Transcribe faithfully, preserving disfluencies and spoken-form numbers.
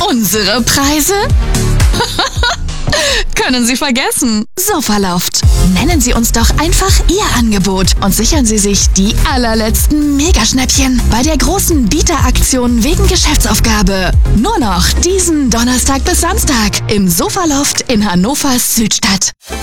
Unsere Preise? Können Sie vergessen. Sofaloft. Nennen Sie uns doch einfach Ihr Angebot und sichern Sie sich die allerletzten Megaschnäppchen bei der großen Bieteraktion wegen Geschäftsaufgabe. Nur noch diesen Donnerstag bis Samstag im Sofaloft in Hannovers Südstadt.